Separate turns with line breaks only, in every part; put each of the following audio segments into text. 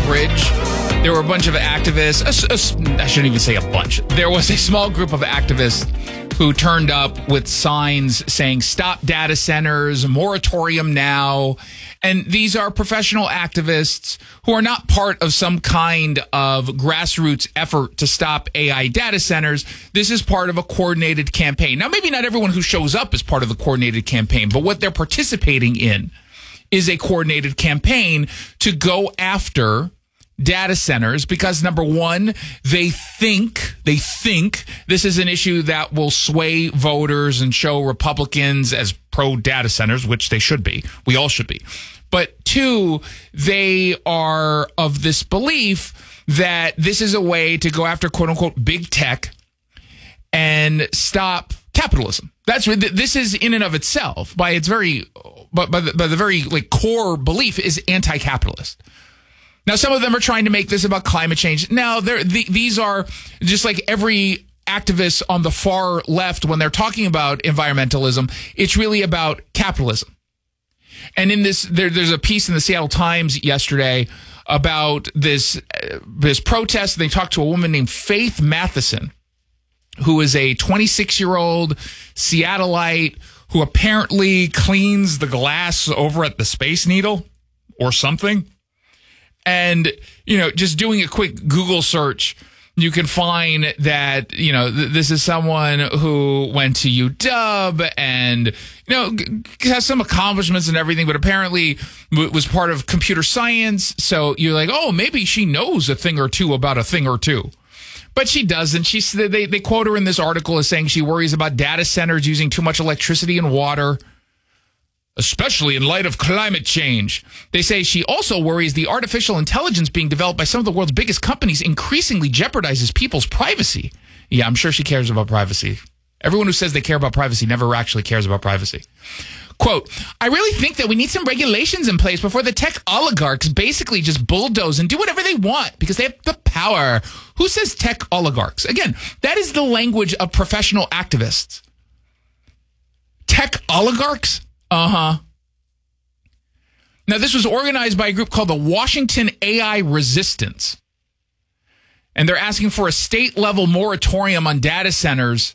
Bridge, there were a bunch of activists. I shouldn't even say a bunch. There was a small group of activists who turned up with signs saying, "Stop data centers, moratorium now." And these are professional activists who are not part of some kind of grassroots effort to stop AI data centers. This is part of a coordinated campaign. Now, maybe not everyone who shows up is part of the coordinated campaign, but what they're participating in is a coordinated campaign to go after data centers because, number one, they think this is an issue that will sway voters and show Republicans as pro data centers, which they should be. We all should be. But two, they are of this belief that this is a way to go after quote unquote big tech and stop capitalism. This is in and of itself by its very, by the very like core belief is anti-capitalist. Now, some of them are trying to make this about climate change. Now, these are just like every activist on the far left when they're talking about environmentalism. It's really about capitalism. And in this, there's a piece in the Seattle Times yesterday about this protest. They talked to a woman named Faith Matheson, who is a 26-year-old Seattleite who apparently cleans the glass over at the Space Needle or something. And, you know, just doing a quick Google search, you can find that, you know, this is someone who went to UW and, you know, has some accomplishments and everything, but apparently was part of computer science. So you're like, oh, maybe she knows a thing or two about a thing or two. But she doesn't. They quote her in this article as saying she worries about data centers using too much electricity and water, especially in light of climate change. They say she also worries the artificial intelligence being developed by some of the world's biggest companies increasingly jeopardizes people's privacy. Yeah, I'm sure she cares about privacy. Everyone who says they care about privacy never actually cares about privacy. Quote, I really think that we need some regulations in place before the tech oligarchs basically just bulldoze and do whatever they want because they have the power. Who says tech oligarchs? Again, that is the language of professional activists. Tech oligarchs? Uh-huh. Now, this was organized by a group called the Washington AI Resistance. And they're asking for a state-level moratorium on data centers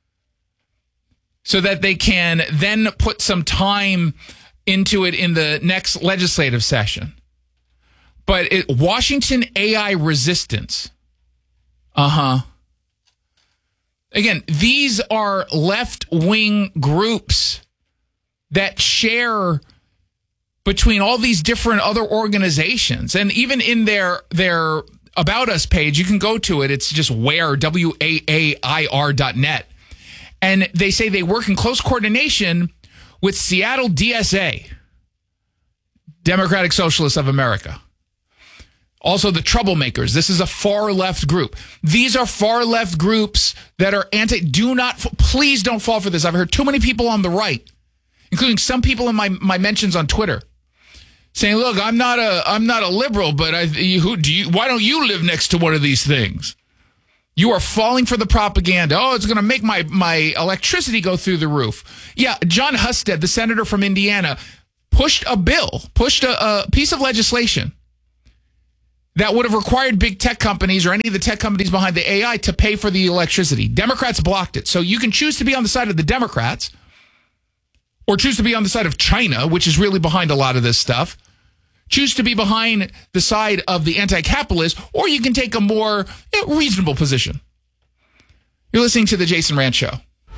so that they can then put some time into it in the next legislative session. But Washington AI Resistance. Uh-huh. Again, these are left-wing groups that share between all these different other organizations. And even in their About Us page, you can go to it. It's just WAAIR.net. And they say they work in close coordination with Seattle DSA, Democratic Socialists of America. Also, the Troublemakers. This is a far-left group. These are far-left groups that are please don't fall for this. I've heard too many people on the right, including some people in my mentions on Twitter, saying, "Look, I'm not a liberal, but why don't you live next to one of these things? You are falling for the propaganda. Oh, it's going to make my electricity go through the roof." Yeah, John Husted, the senator from Indiana, pushed a piece of legislation that would have required big tech companies or any of the tech companies behind the AI to pay for the electricity. Democrats blocked it. So you can choose to be on the side of the Democrats, or choose to be on the side of China, which is really behind a lot of this stuff. Choose to be behind the side of the anti-capitalist, or you can take a more reasonable position. You're listening to The Jason Rant Show.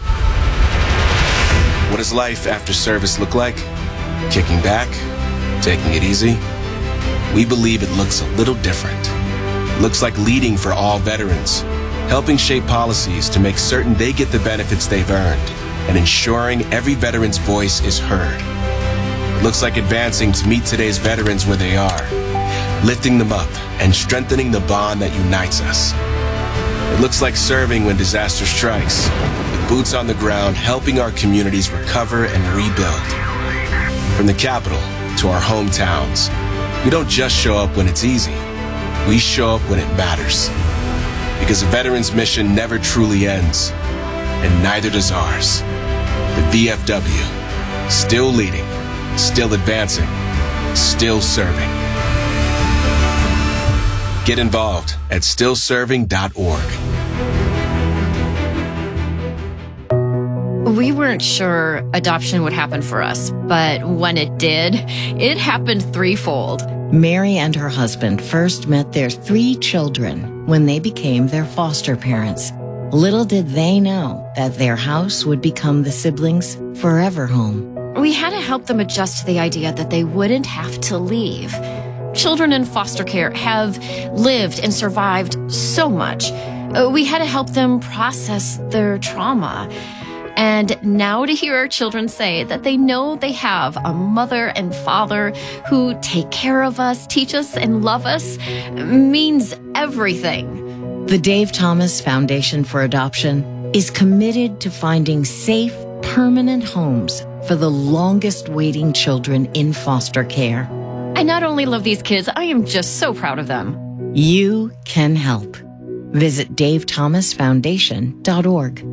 What does life after service look like? Kicking back? Taking it easy? We believe it looks a little different. It looks like leading for all veterans, helping shape policies to make certain they get the benefits they've earned, and ensuring every veteran's voice is heard. It looks like advancing to meet today's veterans where they are, lifting them up and strengthening the bond that unites us. It looks like serving when disaster strikes, with boots on the ground helping our communities recover and rebuild. From the capital to our hometowns, we don't just show up when it's easy. We show up when it matters. Because a veteran's mission never truly ends, and neither does ours. The VFW, still leading, still advancing, still serving. Get involved at stillserving.org.
We weren't sure adoption would happen for us, but when it did, it happened threefold.
Mary and her husband first met their 3 children when they became their foster parents. Little did they know that their house would become the siblings' forever home.
We had to help them adjust to the idea that they wouldn't have to leave. Children in foster care have lived and survived so much. We had to help them process their trauma. And now to hear our children say that they know they have a mother and father who take care of us, teach us, and love us means everything.
The Dave Thomas Foundation for Adoption is committed to finding safe, permanent homes for the longest waiting children in foster care.
I not only love these kids, I am just so proud of them.
You can help. Visit davethomasfoundation.org.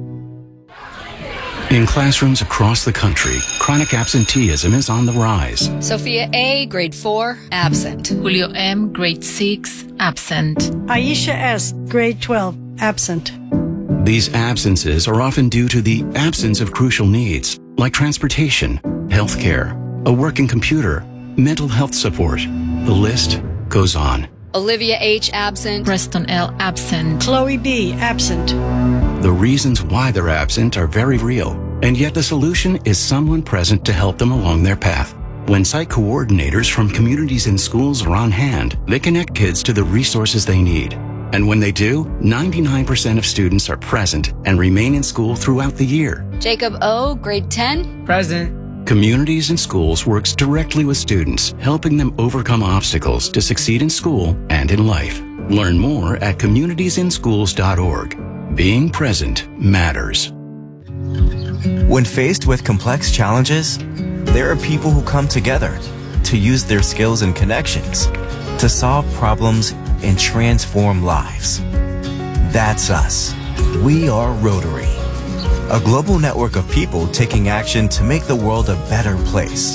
In classrooms across the country, chronic absenteeism is on the rise.
Sophia A., grade 4, absent.
Julio M., grade 6, absent.
Aisha S., grade 12, absent.
These absences are often due to the absence of crucial needs, like transportation, healthcare, a working computer, mental health support. The list goes on.
Olivia H., absent.
Preston L., absent.
Chloe B., absent.
The reasons why they're absent are very real, and yet the solution is someone present to help them along their path. When site coordinators from communities and schools are on hand, they connect kids to the resources they need. And when they do, 99% of students are present and remain in school throughout the year.
Jacob O., grade 10.
Present.
Communities and Schools works directly with students, helping them overcome obstacles to succeed in school and in life. Learn more at communitiesinschools.org. Being present matters.
When faced with complex challenges, there are people who come together to use their skills and connections to solve problems and transform lives. That's us. We are Rotary, a global network of people taking action to make the world a better place.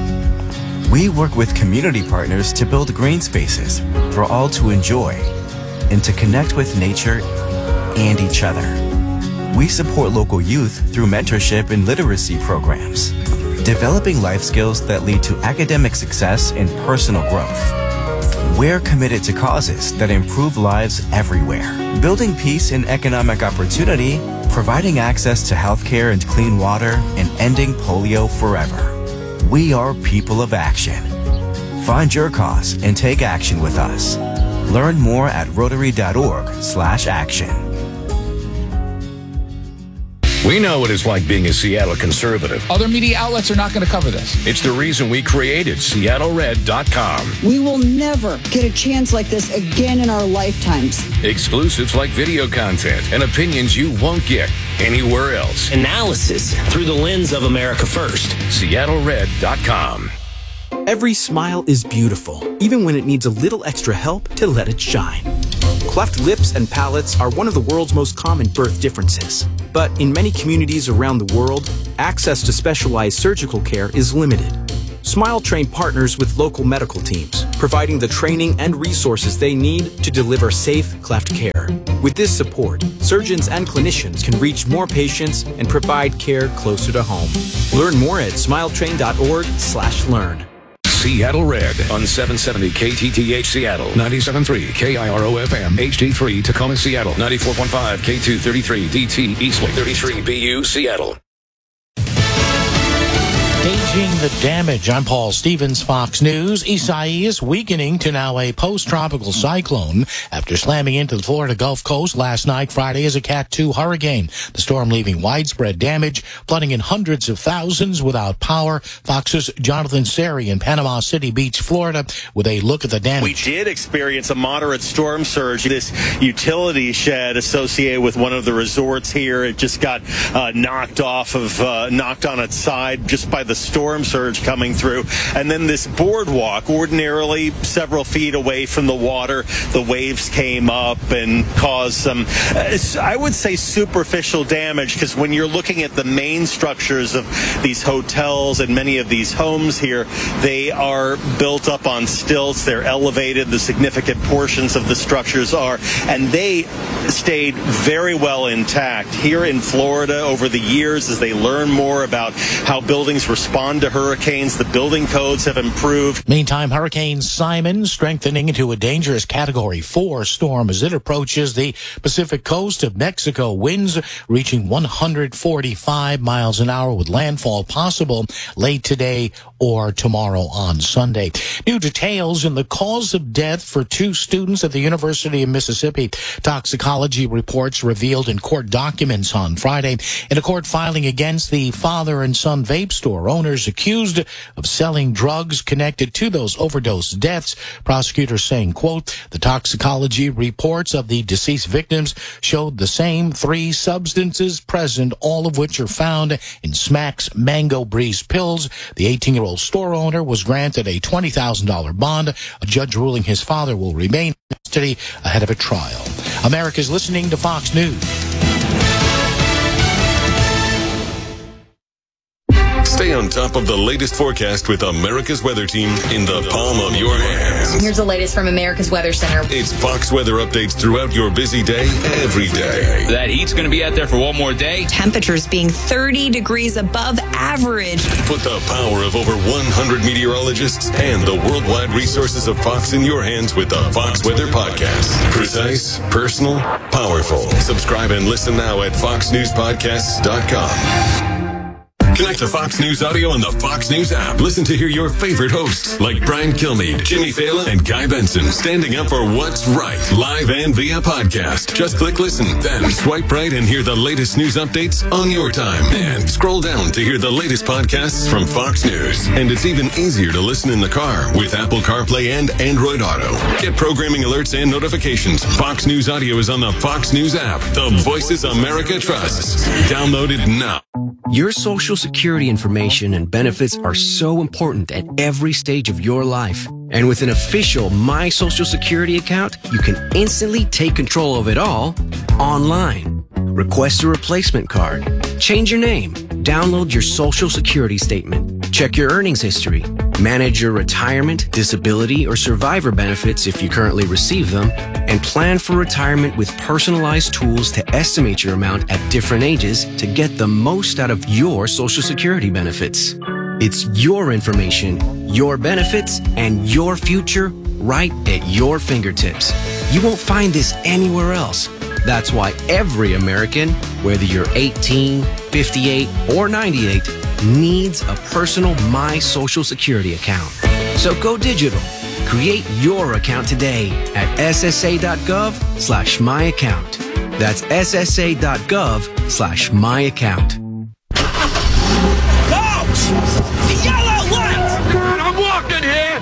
We work with community partners to build green spaces for all to enjoy and to connect with nature and each other. We support local youth through mentorship and literacy programs, developing life skills that lead to academic success and personal growth. We're committed to causes that improve lives everywhere, building peace and economic opportunity, providing access to healthcare and clean water, and ending polio forever. We are people of action. Find your cause and take action with us. Learn more at rotary.org/action.
We know what it's like being a Seattle conservative.
Other media outlets are not going to cover this.
It's the reason we created SeattleRed.com.
We will never get a chance like this again in our lifetimes.
Exclusives like video content and opinions you won't get anywhere else.
Analysis through the lens of America First.
SeattleRed.com.
Every smile is beautiful, even when it needs a little extra help to let it shine. Cleft lips and palates are one of the world's most common birth differences. But in many communities around the world, access to specialized surgical care is limited. SmileTrain partners with local medical teams, providing the training and resources they need to deliver safe cleft care. With this support, surgeons and clinicians can reach more patients and provide care closer to home. Learn more at smiletrain.org/learn.
Seattle Red on 770 KTTH Seattle, 97.3 KIRO FM, HD3 Tacoma Seattle, 94.5 K233 DT Eastlake, 33 BU Seattle.
Gauging the damage. I'm Paul Stevens, Fox News. Isaias weakening to now a post-tropical cyclone after slamming into the Florida Gulf Coast last night, Friday, as a Cat 2 hurricane. The storm leaving widespread damage, flooding in hundreds of thousands without power. Fox's Jonathan Seri in Panama City Beach, Florida, with a look at the damage.
We did experience a moderate storm surge. This utility shed associated with one of the resorts here, it just got knocked on its side just by the storm storm surge coming through. And then this boardwalk, ordinarily several feet away from the water, the waves came up and caused some, I would say, superficial damage, because when you're looking at the main structures of these hotels and many of these homes here, they are built up on stilts. They're elevated. The significant portions of the structures are, and they stayed very well intact. Here in Florida, over the years, as they learn more about how buildings respond to hurricanes, the building codes have improved.
Meantime, Hurricane Simon strengthening into a dangerous Category 4 storm as it approaches the Pacific coast of Mexico. Winds reaching 145 miles an hour with landfall possible late today or tomorrow on Sunday. New details in the cause of death for 2 students at the University of Mississippi. Toxicology reports revealed in court documents on Friday in a court filing against the father and son vape store owners accused of selling drugs connected to those overdose deaths. Prosecutors saying, quote, the toxicology reports of the deceased victims showed the same 3 substances present, all of which are found in Smack's Mango Breeze pills. The 18-year-old store owner was granted a $20,000 bond, a judge ruling his father will remain in custody ahead of a trial. America's listening to Fox News.
Stay on top of the latest forecast with America's Weather Team in the palm of your hands.
Here's the latest from America's Weather Center.
It's Fox weather updates throughout your busy day, every day.
That heat's going to be out there for one more day.
Temperatures being 30 degrees above average.
Put the power of over 100 meteorologists and the worldwide resources of Fox in your hands with the Fox Weather Podcast. Precise, personal, powerful. Subscribe and listen now at foxnewspodcasts.com. Connect to Fox News Audio on the Fox News app. Listen to hear your favorite hosts like Brian Kilmeade, Jimmy Fallon, and Guy Benson standing up for what's right, live and via podcast. Just click listen, then swipe right and hear the latest news updates on your time. And scroll down to hear the latest podcasts from Fox News. And it's even easier to listen in the car with Apple CarPlay and Android Auto. Get programming alerts and notifications. Fox News Audio is on the Fox News app. The voices America trusts. Download it now.
Your Social Security information and benefits are so important at every stage of your life. And with an official My Social Security account, you can instantly take control of it all online. Request a replacement card, change your name, download your Social Security statement, check your earnings history, manage your retirement, disability, or survivor benefits if you currently receive them, and plan for retirement with personalized tools to estimate your amount at different ages to get the most out of your Social Security benefits. It's your information, your benefits, and your future right at your fingertips. You won't find this anywhere else. That's why every American, whether you're 18, 58, or 98, needs a personal My Social Security account. So go digital. Create your account today at ssa.gov/myaccount. That's ssa.gov/myaccount.
Folks! The yellow light! I'm walking here!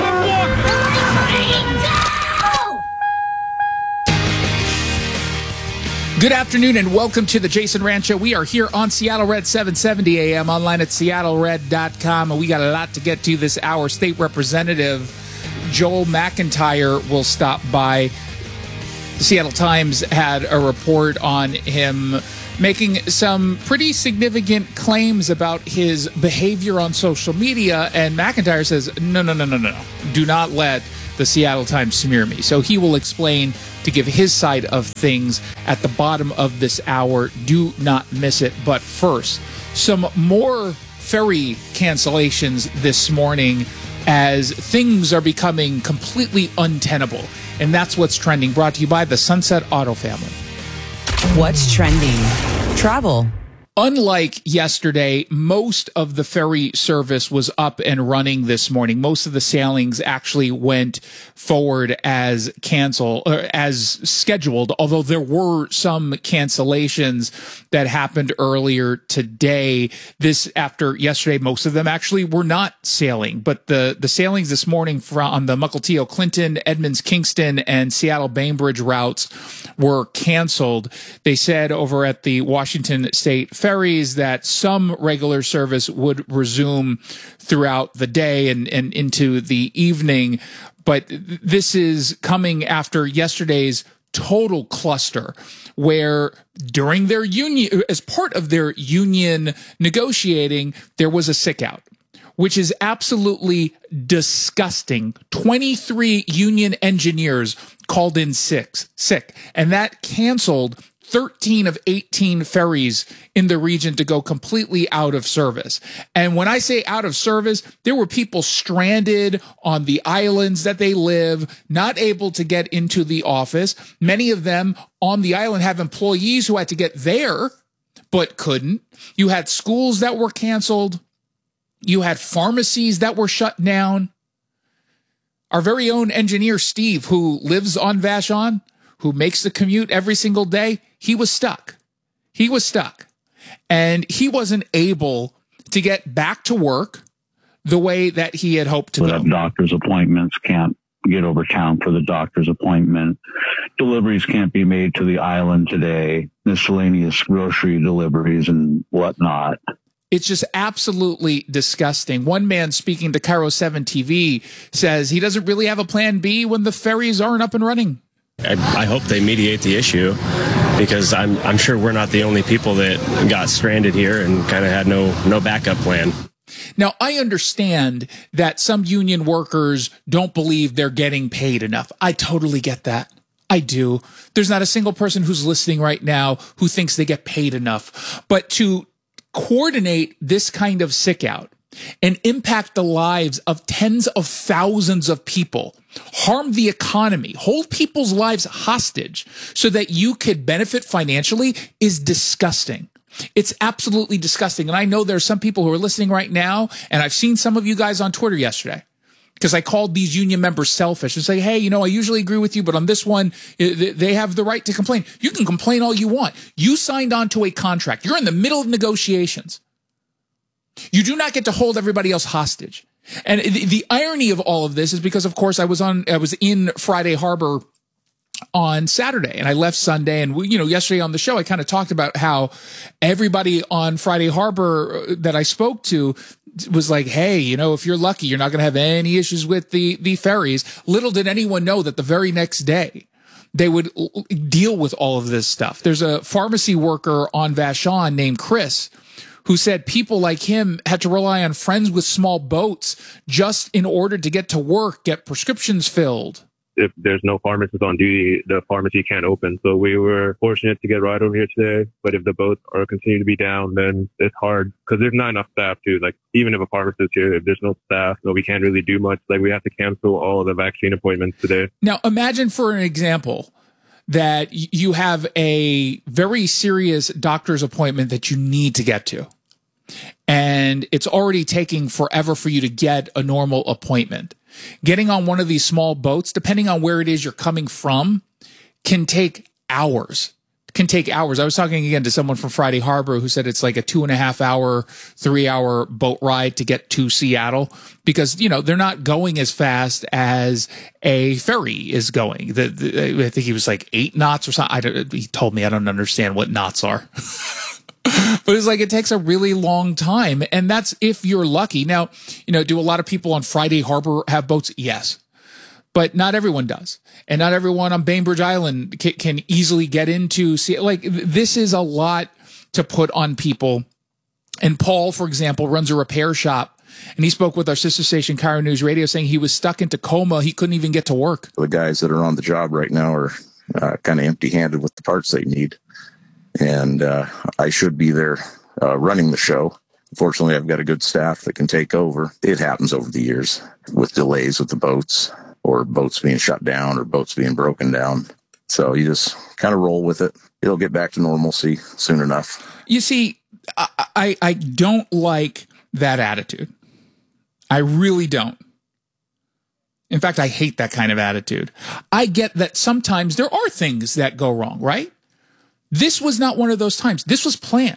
Good afternoon and welcome to the Jason Rancho. We are here on Seattle Red 770 AM, online at seattlered.com. And we got a lot to get to this hour. State Representative Joel McIntyre will stop by. The Seattle Times had a report on him making some pretty significant claims about his behavior on social media. And McIntyre says, no. Do not let the Seattle Times smear me. So he will explain to give his side of things at the bottom of this hour. Do not miss it. But first, some more ferry cancellations this morning as things are becoming completely untenable. And that's what's trending. Brought to you by the Sunset Auto family.
What's trending? Travel.
Unlike yesterday, most of the ferry service was up and running this morning. Most of the sailings actually went forward as scheduled, although there were some cancellations that happened earlier today. This after yesterday, most of them actually were not sailing, but the sailings this morning on the Mukilteo Clinton, Edmonds Kingston, and Seattle Bainbridge routes were canceled. They said over at the Washington State ferries that some regular service would resume throughout the day and into the evening. But this is coming after yesterday's total cluster where during their union, as part of their union negotiating, there was a sick out, which is absolutely disgusting. 23 union engineers called in sick, and that canceled 13 of 18 ferries in the region to go completely out of service. And when I say out of service, there were people stranded on the islands that they live, not able to get into the office. Many of them on the island have employees who had to get there, but couldn't. You had schools that were canceled. You had pharmacies that were shut down. Our very own engineer, Steve, who lives on Vashon, who makes the commute every single day, he was stuck. He was stuck. And he wasn't able to get back to work the way that he had hoped to go.
Doctor's appointments, can't get over town for the doctor's appointment. Deliveries can't be made to the island today. Miscellaneous grocery deliveries and whatnot.
It's just absolutely disgusting. One man speaking to Cairo 7 TV says he doesn't really have a plan B when the ferries aren't up and running.
I hope they mediate the issue, because I'm sure we're not the only people that got stranded here and kind of had no backup plan.
Now, I understand that some union workers don't believe they're getting paid enough. I totally get that. I do. There's not a single person who's listening right now who thinks they get paid enough. But to coordinate this kind of sick out and impact the lives of tens of thousands of people, harm the economy, hold people's lives hostage so that you could benefit financially is disgusting. It's absolutely disgusting. And I know there's some people who are listening right now, and I've seen some of you guys on Twitter yesterday, because I called these union members selfish and say, hey, you know, I usually agree with you, but on this one, they have the right to complain. You can complain all you want. You signed on to a contract. You're in the middle of negotiations. You do not get to hold everybody else hostage. And the irony of all of this is because, of course, I was in Friday Harbor on Saturday, and I left Sunday. And yesterday on the show, I kind of talked about how everybody on Friday Harbor that I spoke to was like, hey, if you're lucky, you're not going to have any issues with the ferries. Little did anyone know that the very next day they would deal with all of this stuff. There's a pharmacy worker on Vashon named Chris who said people like him had to rely on friends with small boats just in order to get to work, get prescriptions filled.
If there's no pharmacist on duty, the pharmacy can't open. So we were fortunate to get a ride over here today. But if the boats are continue to be down, then it's hard because there's not enough staff to, even if a pharmacist is here, if there's no staff, we can't really do much. We have to cancel all of the vaccine appointments today.
Now, imagine for an example that you have a very serious doctor's appointment that you need to get to, and it's already taking forever for you to get a normal appointment. Getting on one of these small boats, depending on where it is you're coming from, can take hours. I was talking again to someone from Friday Harbor who said it's like a 2.5 hour, 3 hour boat ride to get to Seattle because, they're not going as fast as a ferry is going. I think he was like 8 knots or something. He told me I don't understand what knots are. But it's like it takes a really long time, and that's if you're lucky. Now, do a lot of people on Friday Harbor have boats? Yes. But not everyone does. And not everyone on Bainbridge Island can easily get into. This is a lot to put on people. And Paul, for example, runs a repair shop. And he spoke with our sister station, Cairo News Radio, saying he was stuck in Tacoma. He couldn't even get to work.
The guys that are on the job right now are kind of empty-handed with the parts they need. And I should be there running the show. Fortunately, I've got a good staff that can take over. It happens over the years with delays with the boats or boats being shut down or boats being broken down. So you just kind of roll with it. It'll get back to normalcy soon enough.
You see, I don't like that attitude. I really don't. In fact, I hate that kind of attitude. I get that sometimes there are things that go wrong, right? This was not one of those times. This was planned.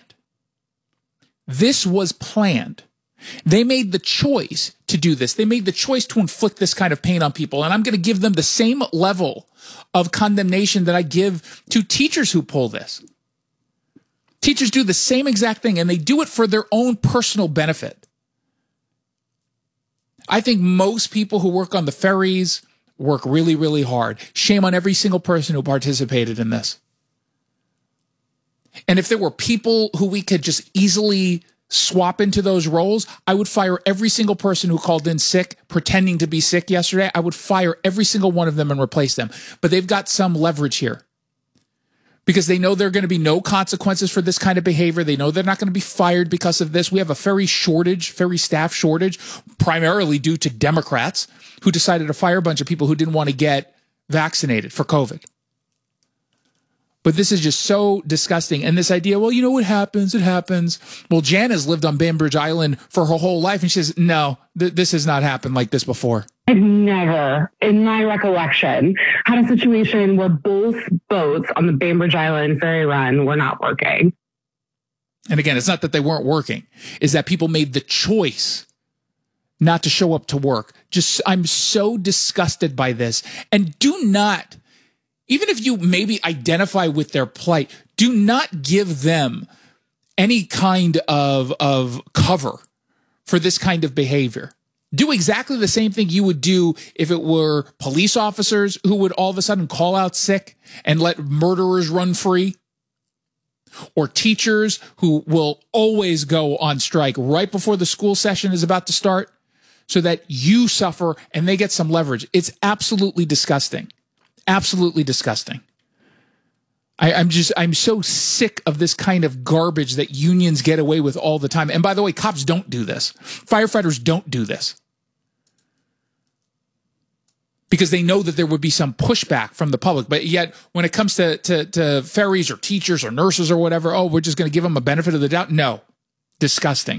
They made the choice to do this. They made the choice to inflict this kind of pain on people. And I'm going to give them the same level of condemnation that I give to teachers who pull this. Teachers do the same exact thing, and they do it for their own personal benefit. I think most people who work on the ferries work really, really hard. Shame on every single person who participated in this. And if there were people who we could just easily swap into those roles, I would fire every single person who called in sick, pretending to be sick yesterday. I would fire every single one of them and replace them. But they've got some leverage here because they know there are going to be no consequences for this kind of behavior. They know they're not going to be fired because of this. We have a ferry staff shortage, primarily due to Democrats who decided to fire a bunch of people who didn't want to get vaccinated for COVID. But this is just so disgusting. And this idea, well, you know what happens? It happens. Well, Jan has lived on Bainbridge Island for her whole life. And she says, no, this has not happened like this before.
I've never, in my recollection, had a situation where both boats on the Bainbridge Island ferry run were not working.
And again, it's not that they weren't working. It's that people made the choice not to show up to work. I'm so disgusted by this. And do not, even if you maybe identify with their plight, do not give them any kind of cover for this kind of behavior. Do exactly the same thing you would do if it were police officers who would all of a sudden call out sick and let murderers run free, or teachers who will always go on strike right before the school session is about to start so that you suffer and they get some leverage. It's absolutely disgusting. Absolutely disgusting. I'm so sick of this kind of garbage that unions get away with all the time. And by the way, cops don't do this. Firefighters don't do this. Because they know that there would be some pushback from the public. But yet, when it comes to ferries or teachers or nurses or whatever, oh, we're just going to give them a benefit of the doubt. No. Disgusting.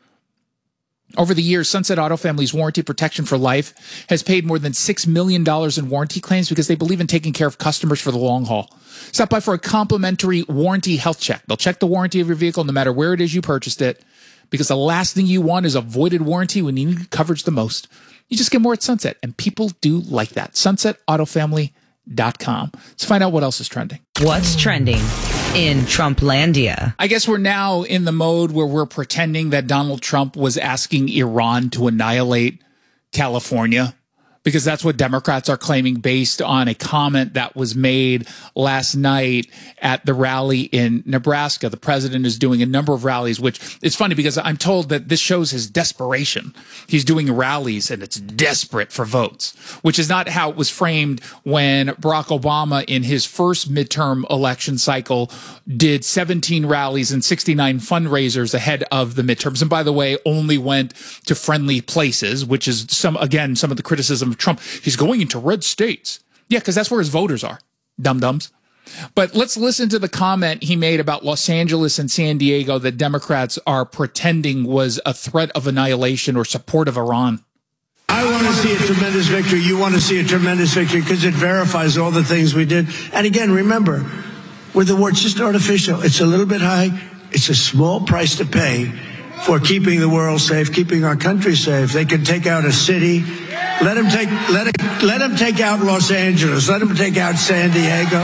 Over the years, Sunset Auto Family's Warranty Protection for Life has paid more than $6 million in warranty claims because they believe in taking care of customers for the long haul. Stop by for a complimentary warranty health check. They'll check the warranty of your vehicle no matter where it is you purchased it, because the last thing you want is a voided warranty when you need coverage the most. You just get more at Sunset, and people do like that. SunsetAutoFamily.com. Let's find out what else is trending.
What's trending in Trumplandia?
I guess we're now in the mode where we're pretending that Donald Trump was asking Iran to annihilate California, because that's what Democrats are claiming based on a comment that was made last night at the rally in Nebraska. The president is doing a number of rallies, which is funny because I'm told that this shows his desperation. He's doing rallies and it's desperate for votes, which is not how it was framed when Barack Obama in his first midterm election cycle did 17 rallies and 69 fundraisers ahead of the midterms. And by the way, only went to friendly places, which is some of the criticism of Trump. He's going into red states. Yeah, because that's where his voters are. Dum-dums. But let's listen to the comment he made about Los Angeles and San Diego that Democrats are pretending was a threat of annihilation or support of Iran.
I want to see a tremendous victory. You want to see a tremendous victory because it verifies all the things we did. And again, remember, with the war, it's just artificial. It's a little bit high. It's a small price to pay for keeping the world safe, keeping our country safe. They can take out a city. Let them take out Los Angeles. Let them take out San Diego.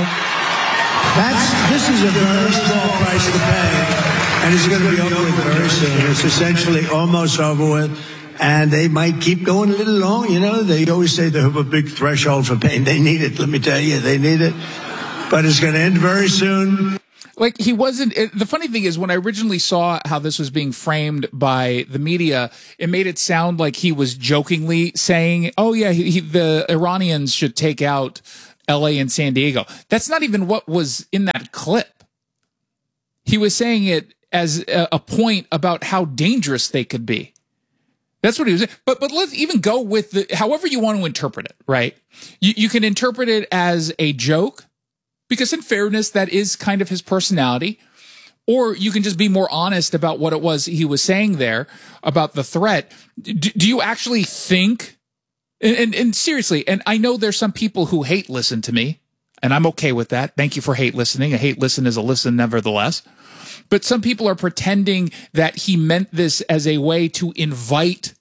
This is a very small price to pay, and it's going to be over with very soon. It's essentially almost over with, and they might keep going a little long. You know, they always say they have a big threshold for pain. They need it. Let me tell you, they need it. But it's going to end very soon.
Like, he wasn't. The funny thing is, when I originally saw how this was being framed by the media, it made it sound like he was jokingly saying, oh, yeah, the Iranians should take out L.A. and San Diego. That's not even what was in that clip. He was saying it as a point about how dangerous they could be. That's what he was saying. But let's even go with however you want to interpret it, right? You can interpret it as a joke, because in fairness, that is kind of his personality. Or you can just be more honest about what it was he was saying there about the threat. Do you actually think, and seriously, and I know there's some people who hate listen to me, and I'm okay with that. Thank you for hate listening. A hate listen is a listen nevertheless. But some people are pretending that he meant this as a way to invite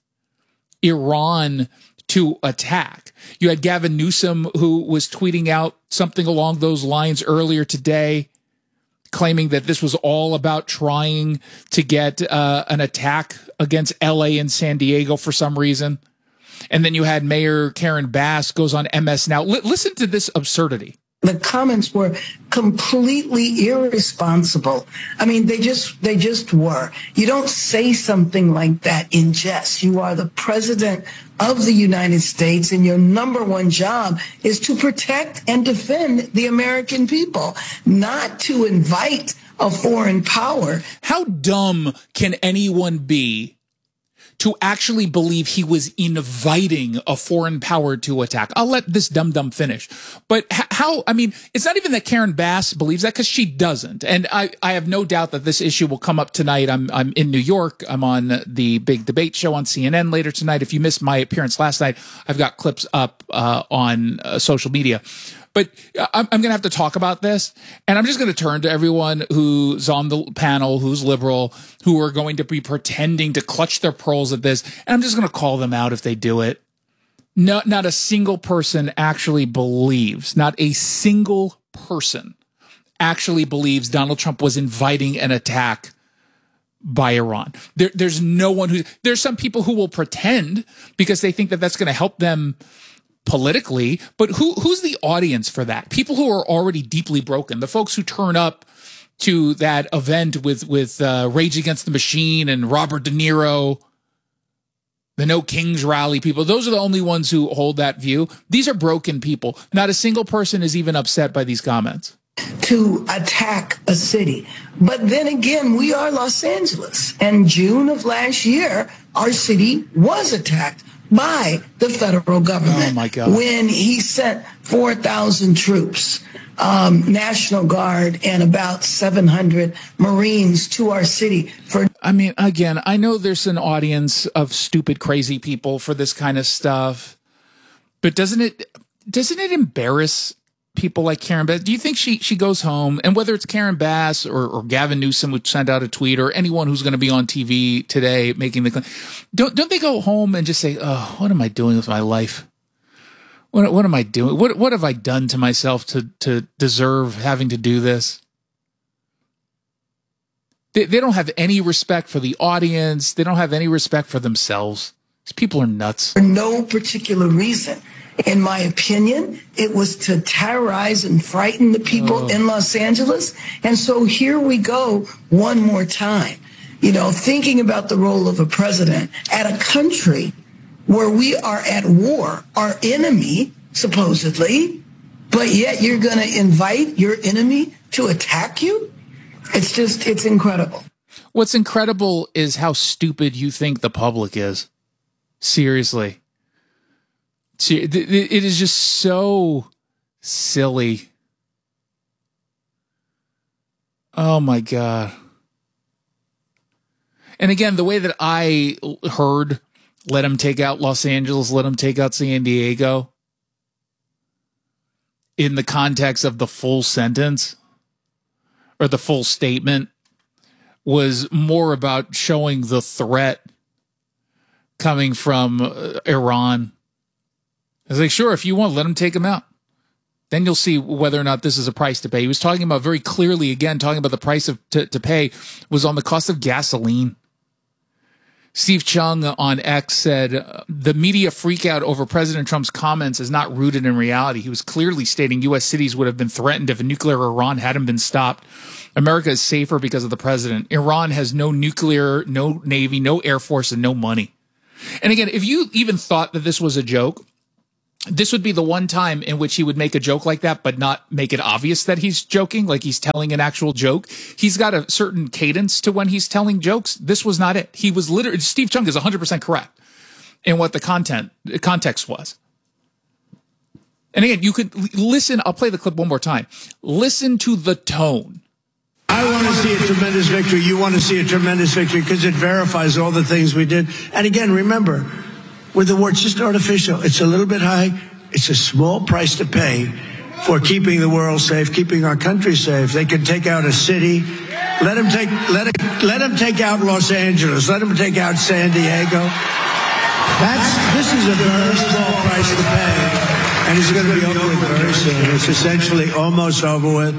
Iran to attack. You had Gavin Newsom, who was tweeting out something along those lines earlier today, claiming that this was all about trying to get an attack against LA and San Diego for some reason. And then you had Mayor Karen Bass goes on MS Now. Listen to this absurdity.
The comments were completely irresponsible. I mean, they just were. You don't say something like that in jest. You are the president of the United States, and your number one job is to protect and defend the American people, not to invite a foreign power.
How dumb can anyone be to actually believe he was inviting a foreign power to attack? I'll let this dum-dum finish. But how, I mean, it's not even that Karen Bass believes that, because she doesn't. And I have no doubt that this issue will come up tonight. I'm in New York. I'm on the big debate show on CNN later tonight. If you missed my appearance last night, I've got clips up on social media. But I'm going to have to talk about this, and I'm just going to turn to everyone who's on the panel, who's liberal, who are going to be pretending to clutch their pearls at this, and I'm just going to call them out if they do it. Not a single person actually believes, not a single person actually believes Donald Trump was inviting an attack by Iran. There's no one there's some people who will pretend because they think that that's going to help them politically, but who's the audience for that? People who are already deeply broken, the folks who turn up to that event with Rage Against the Machine and Robert De Niro, the No Kings rally people. Those are the only ones who hold that view. These are broken people. Not a single person is even upset by these comments.
To attack a city. But then again, we are Los Angeles. And June of last year, our city was attacked by the federal government.
Oh my God.
When he sent 4,000 troops, National Guard, and about 700 Marines to our city for.
I mean, again, I know there's an audience of stupid, crazy people for this kind of stuff, but doesn't it embarrass people like Karen Bass? Do you think she goes home, and whether it's Karen Bass or Gavin Newsom would send out a tweet, or anyone who's going to be on TV today making the claim, don't they go home and just say, "Oh, what am I doing with my life? What am I doing? What have I done to myself to deserve having to do this?" They don't have any respect for the audience. They don't have any respect for themselves. These people are nuts.
For no particular reason. In my opinion, it was to terrorize and frighten the people in Los Angeles. And so here we go one more time, thinking about the role of a president at a country where we are at war, our enemy, supposedly, but yet you're going to invite your enemy to attack you? It's incredible.
What's incredible is how stupid you think the public is. Seriously. It is just so silly. Oh my God. And again, the way that I heard, let him take out Los Angeles, let him take out San Diego, in the context of the full sentence or the full statement, was more about showing the threat coming from Iran. I was like, sure, if you want, let him take him out. Then you'll see whether or not this is a price to pay. He was talking about very clearly, again, talking about the price to pay was on the cost of gasoline. Steve Chung on X said, the media freak out over President Trump's comments is not rooted in reality. He was clearly stating U.S. cities would have been threatened if a nuclear Iran hadn't been stopped. America is safer because of the president. Iran has no nuclear, no Navy, no Air Force, and no money. And again, if you even thought that this was a joke, this would be the one time in which he would make a joke like that, but not make it obvious that he's joking, like he's telling an actual joke. He's got a certain cadence to when he's telling jokes. This was not it. He was literally, Steve Chung is 100% correct in what the context was. And again, you could listen. I'll play the clip one more time. Listen to the tone.
I want to see a tremendous victory. You want to see a tremendous victory because it verifies all the things we did. And again, remember, with the word just artificial, it's a little bit high. It's a small price to pay for keeping the world safe, keeping our country safe. They can take out a city. Let them take out Los Angeles. Let them take out San Diego. This is a very small price to pay, and it's going to be over with very soon. It's essentially almost over with.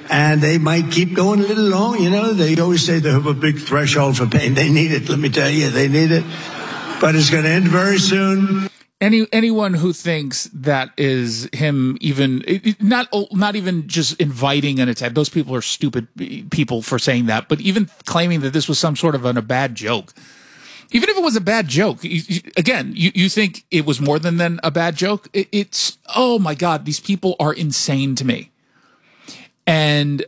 and they might keep going a little long. You know, they always say they have a big threshold for pain. They need it. Let me tell you, they need it. But it's going to end very soon.
Anyone who thinks that is him, even not even just inviting an attack. Those people are stupid people for saying that. But even claiming that this was some sort of a bad joke. Even if it was a bad joke, again, you think it was more than a bad joke. It's, oh my God, these people are insane to me. And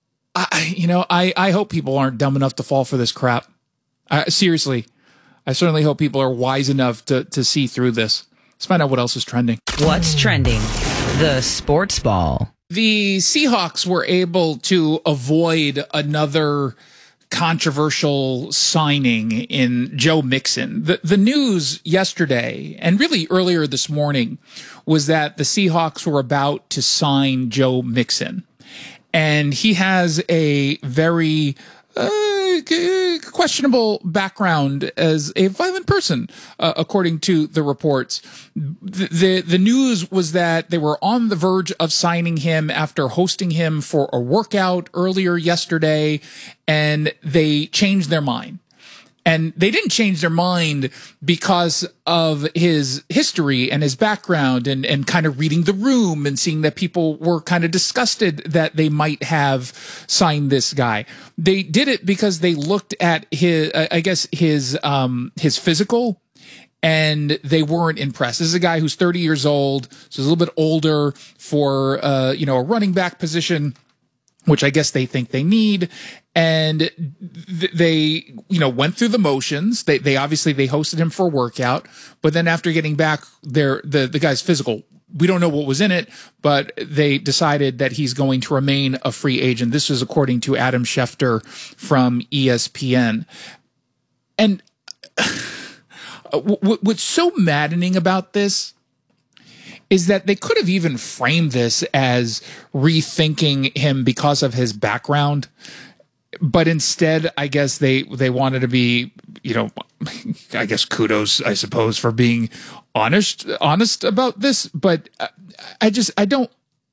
I hope people aren't dumb enough to fall for this crap. Seriously, I certainly hope people are wise enough to see through this. Let's find out what else is trending.
What's trending? The sports ball.
The Seahawks were able to avoid another controversial signing in Joe Mixon. The news yesterday and really earlier this morning was that the Seahawks were about to sign Joe Mixon. And he has a very questionable background as a violent person, according to the reports. The news was that they were on the verge of signing him after hosting him for a workout earlier yesterday, and they changed their mind. And they didn't change their mind because of his history and his background and kind of reading the room and seeing that people were kind of disgusted that they might have signed this guy. They did it because they looked at his physical, and they weren't impressed. This is a guy who's 30 years old, so he's a little bit older for, a running back position, which I guess they think they need. And they, went through the motions. They obviously hosted him for a workout, but then after getting back the guy's physical, we don't know what was in it, but they decided that he's going to remain a free agent. This is according to Adam Schefter from ESPN. And what's so maddening about this is that they could have even framed this as rethinking him because of his background. But instead, I guess they wanted to be, I guess kudos, I suppose, for being honest about this. But I don't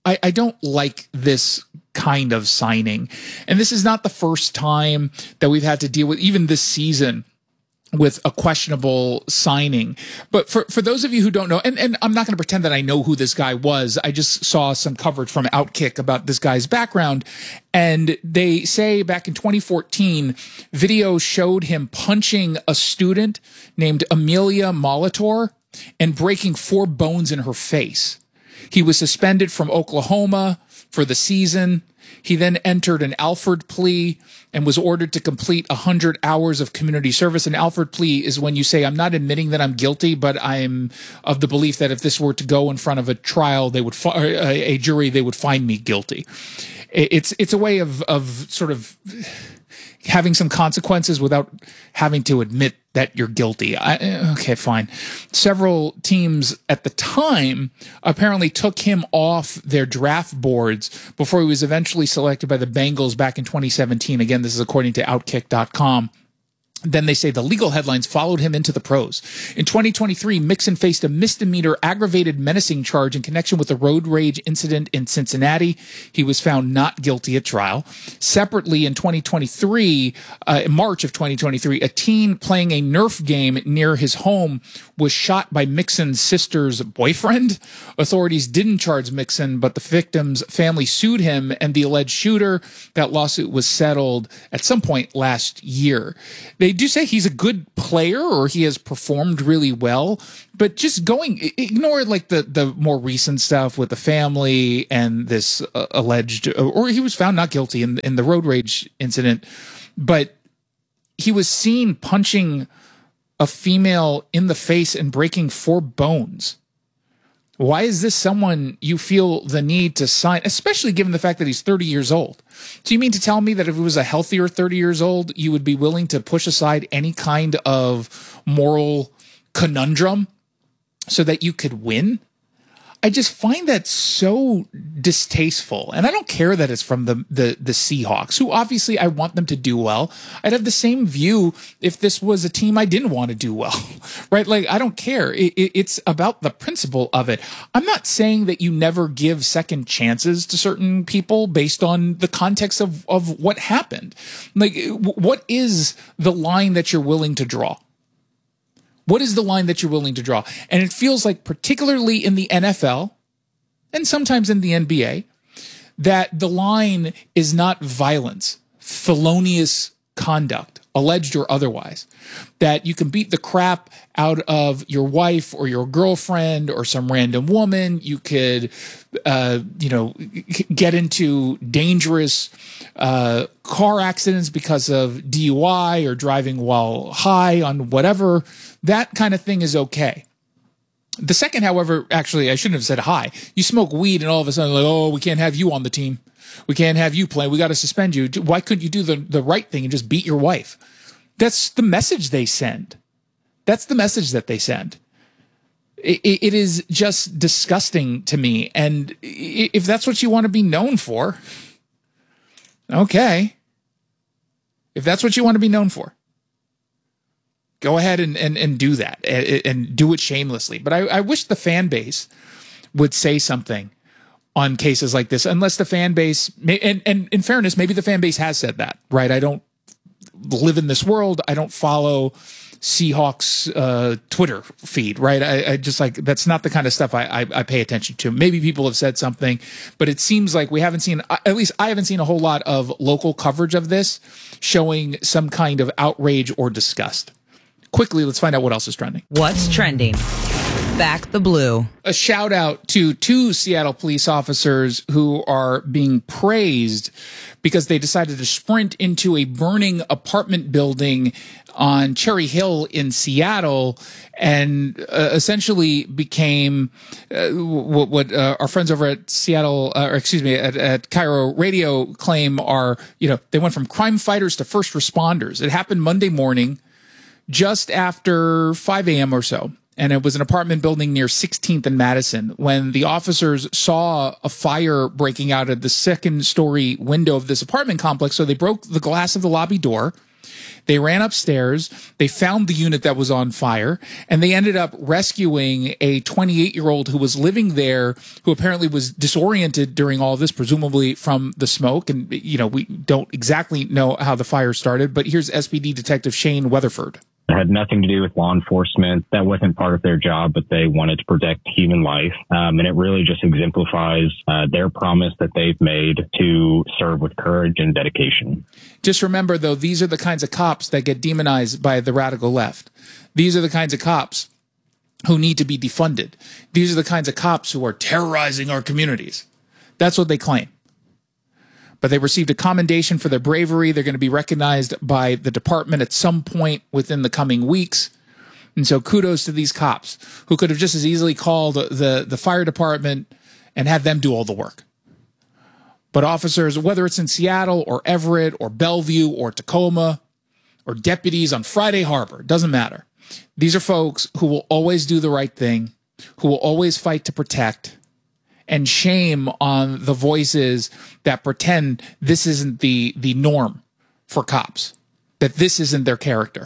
like this kind of signing. And this is not the first time that we've had to deal with, even this season, with a questionable signing. But for those of you who don't know, and I'm not going to pretend that I know who this guy was. I just saw some coverage from Outkick about this guy's background. And they say back in 2014, video showed him punching a student named Amelia Molitor and breaking 4 bones in her face. He was suspended from Oklahoma for the season. He then entered an Alford plea and was ordered to complete 100 hours of community service. An Alford plea is when you say, I'm not admitting that I'm guilty, but I'm of the belief that if this were to go in front of a trial, they would a jury, they would find me guilty. It's a way of sort of having some consequences without having to admit that you're guilty. Okay, fine. Several teams at the time apparently took him off their draft boards before he was eventually selected by the Bengals back in 2017. Again, this is according to Outkick.com. Then they say the legal headlines followed him into the pros. In 2023, Mixon faced a misdemeanor aggravated menacing charge in connection with a road rage incident in Cincinnati. He was found not guilty at trial. Separately, in 2023, March of 2023, a teen playing a Nerf game near his home was shot by Mixon's sister's boyfriend. Authorities didn't charge Mixon, but the victim's family sued him and the alleged shooter. That lawsuit was settled at some point last year. They do say he's a good player, or he has performed really well, but just ignore like the more recent stuff with the family and this alleged, or he was found not guilty in the road rage incident, but he was seen punching a female in the face and breaking 4 bones. Why is this someone you feel the need to sign, especially given the fact that he's 30 years old? So you mean to tell me that if he was a healthier 30 years old, you would be willing to push aside any kind of moral conundrum so that you could win? I just find that so distasteful. And I don't care that it's from the Seahawks, who obviously I want them to do well. I'd have the same view if this was a team I didn't want to do well, right? Like, I don't care. It's about the principle of it. I'm not saying that you never give second chances to certain people based on the context of what happened. Like, what is the line that you're willing to draw? What is the line that you're willing to draw? And it feels like, particularly in the NFL and sometimes in the NBA, that the line is not violence, felonious conduct, alleged or otherwise. That you can beat the crap out of your wife or your girlfriend or some random woman. You could, get into dangerous car accidents because of DUI or driving while high on whatever. That kind of thing is okay. The second, however, actually, I shouldn't have said high. You smoke weed and all of a sudden, like, oh, we can't have you on the team. We can't have you play. We got to suspend you. Why couldn't you do the right thing and just beat your wife? That's the message they send. That's the message that they send. It is just disgusting to me. And if that's what you want to be known for, okay. If that's what you want to be known for, go ahead and do that and do it shamelessly. But I wish the fan base would say something on cases like this, unless the fan base, and in fairness, maybe the fan base has said that, right? I don't live in this world. I don't follow Seahawks Twitter feed, right? I just like, that's not the kind of stuff I pay attention to. Maybe people have said something, but it seems like we haven't seen, at least I haven't seen a whole lot of local coverage of this showing some kind of outrage or disgust. Quickly, let's find out what else is trending.
What's trending? Back the blue.
A shout out to 2 Seattle police officers who are being praised because they decided to sprint into a burning apartment building on Cherry Hill in Seattle and essentially became what our friends over at Seattle, at Cairo Radio claim are, they went from crime fighters to first responders. It happened Monday morning, just after 5 a.m. or so. And it was an apartment building near 16th and Madison when the officers saw a fire breaking out of the second-story window of this apartment complex. So they broke the glass of the lobby door. They ran upstairs. They found the unit that was on fire, and they ended up rescuing a 28-year-old who was living there, who apparently was disoriented during all of this, presumably from the smoke. And, we don't exactly know how the fire started, but here's SPD Detective Shane Weatherford.
It had nothing to do with law enforcement. That wasn't part of their job, but they wanted to protect human life. And it really just exemplifies their promise that they've made to serve with courage and dedication.
Just remember, though, these are the kinds of cops that get demonized by the radical left. These are the kinds of cops who need to be defunded. These are the kinds of cops who are terrorizing our communities. That's what they claim. But they received a commendation for their bravery. They're going to be recognized by the department at some point within the coming weeks. And so kudos to these cops who could have just as easily called the fire department and had them do all the work. But officers, whether it's in Seattle or Everett or Bellevue or Tacoma or deputies on Friday Harbor, doesn't matter. These are folks who will always do the right thing, who will always fight to protect. And shame on the voices that pretend this isn't the norm for cops, that this isn't their character.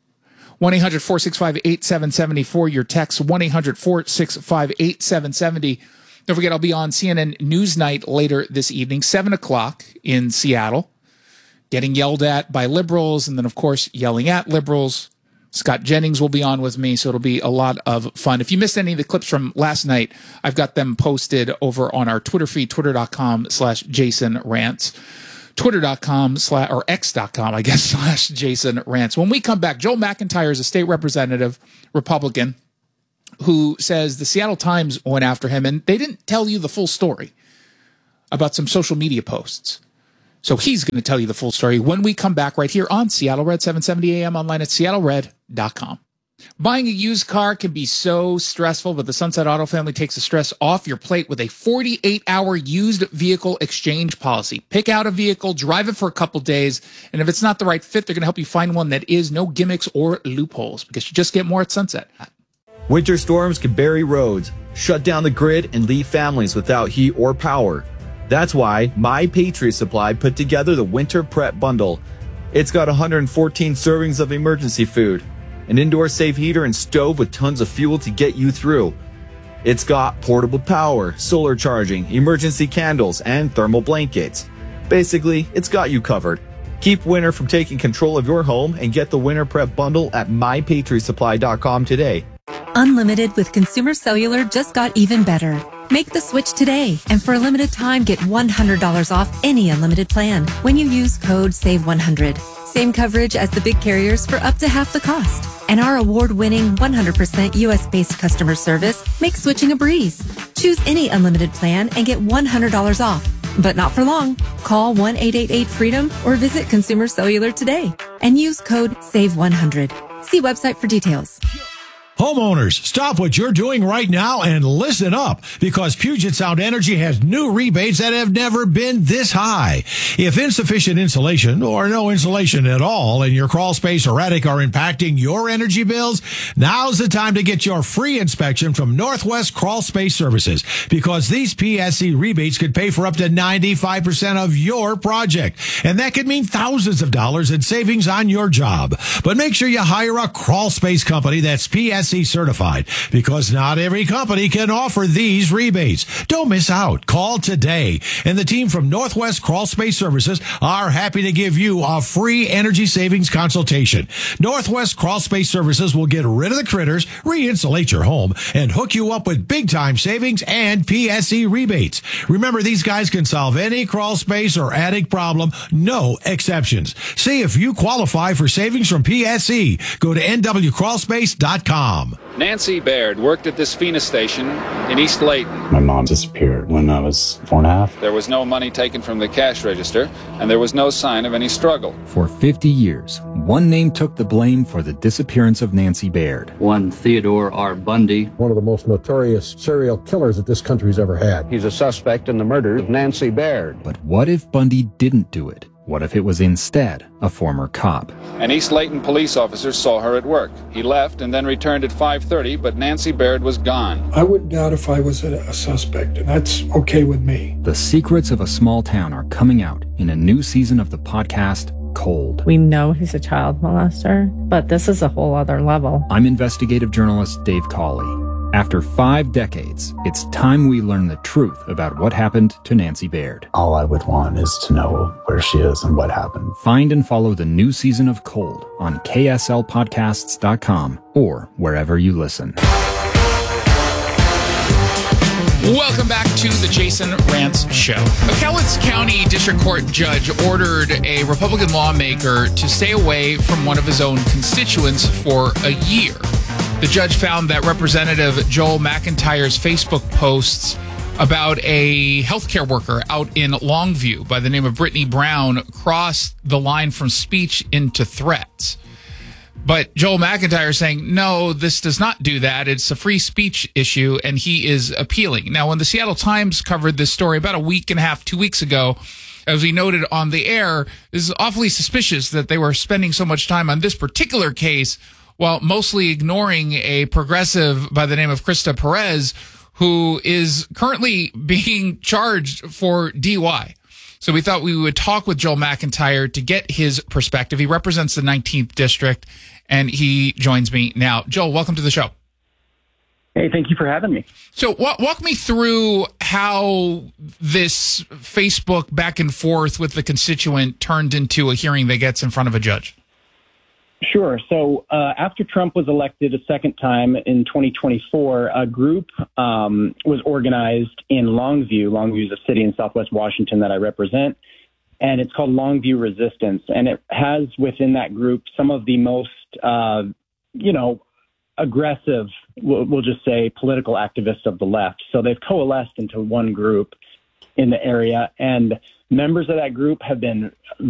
1-800-465-8770 your text, 1-800-465-8770. Don't forget, I'll be on CNN Newsnight later this evening, 7 o'clock in Seattle, getting yelled at by liberals and then, of course, yelling at liberals. Scott Jennings will be on with me, so it'll be a lot of fun. If you missed any of the clips from last night, I've got them posted over on our Twitter feed, twitter.com/JasonRants, or x.com, I guess, /JasonRants. When we come back, Joel McIntyre is a state representative, Republican, who says the Seattle Times went after him, and they didn't tell you the full story about some social media posts. So he's going to tell you the full story when we come back right here on Seattle Red, 770 AM, online at seattlered.com. Buying a used car can be so stressful, but the Sunset Auto family takes the stress off your plate with a 48-hour used vehicle exchange policy. Pick out a vehicle, drive it for a couple days, and if it's not the right fit, they're going to help you find one that is. No gimmicks or loopholes, because you just get more at Sunset.
Winter storms can bury roads, shut down the grid, and leave families without heat or power. That's why My Patriot Supply put together the Winter Prep Bundle. It's got 114 servings of emergency food, an indoor safe heater and stove with tons of fuel to get you through. It's got portable power, solar charging, emergency candles, and thermal blankets. Basically, it's got you covered. Keep winter from taking control of your home and get the Winter Prep Bundle at mypatriotsupply.com today.
Unlimited with Consumer Cellular just got even better. Make the switch today, and for a limited time, get $100 off any unlimited plan when you use code SAVE100. Same coverage as the big carriers for up to half the cost. And our award-winning 100% U.S.-based customer service makes switching a breeze. Choose any unlimited plan and get $100 off. But not for long. Call 1-888-FREEDOM or visit Consumer Cellular today and use code SAVE100. See website for details.
Homeowners, stop what you're doing right now and listen up, because Puget Sound Energy has new rebates that have never been this high. If insufficient insulation or no insulation at all in your crawl space or attic are impacting your energy bills, now's the time to get your free inspection from Northwest Crawl Space Services, because these PSC rebates could pay for up to 95% of your project. And that could mean thousands of dollars in savings on your job. But make sure you hire a crawl space company that's PSC certified, because not every company can offer these rebates. Don't miss out. Call today. And the team from Northwest Crawl Space Services are happy to give you a free energy savings consultation. Northwest Crawl Space Services will get rid of the critters, re-insulate your home, and hook you up with big-time savings and PSC rebates. Remember, these guys can solve any crawl space or attic problem, no exceptions. See if you qualify for savings from PSC. Go to nwcrawlspace.com.
Nancy Baird worked at this Phoenix station in East Layton.
My mom disappeared when I was 4.5.
There was no money taken from the cash register, and there was no sign of any struggle.
For 50 years, one name took the blame for the disappearance of Nancy Baird.
One Theodore R. Bundy.
One of the most notorious serial killers that this country's ever had.
He's a suspect in the murder of Nancy Baird.
But what if Bundy didn't do it? What if it was instead a former cop?
An East Layton police officer saw her at work. He left and then returned at 5:30, but Nancy Baird was gone.
I wouldn't doubt if I was a suspect, and that's okay with me.
The secrets of a small town are coming out in a new season of the podcast, Cold.
We know he's a child molester, but this is a whole other level.
I'm investigative journalist Dave Cawley. After 5 decades, it's time we learn the truth about what happened to Nancy Baird.
All I would want is to know where she is and what happened.
Find and follow the new season of Cold on KSLpodcasts.com or wherever you listen.
Welcome back to the Jason Rantz Show. A Cowlitz County District Court judge ordered a Republican lawmaker to stay away from one of his own constituents for a year. The judge found that Representative Joel McIntyre's Facebook posts about a healthcare worker out in Longview by the name of Brittany Brown crossed the line from speech into threats. But Joel McIntyre is saying, no, this does not do that. It's a free speech issue, and he is appealing. Now, when the Seattle Times covered this story about a week and a half, 2 weeks ago, as we noted on the air, this is awfully suspicious that they were spending so much time on this particular case while mostly ignoring a progressive by the name of Krista Perez, who is currently being charged for DUI. So we thought we would talk with Joel McIntyre to get his perspective. He represents the 19th District, and he joins me now. Joel, welcome to the show.
Hey, thank you for having me.
So walk me through how this Facebook back and forth with the constituent turned into a hearing that gets in front of a judge.
Sure. So after Trump was elected a second time in 2024, a group was organized in Longview. Longview is a city in Southwest Washington that I represent, and it's called Longview Resistance. And it has within that group some of the most, aggressive, we'll just say, political activists of the left. So they've coalesced into one group in the area, and members of that group have been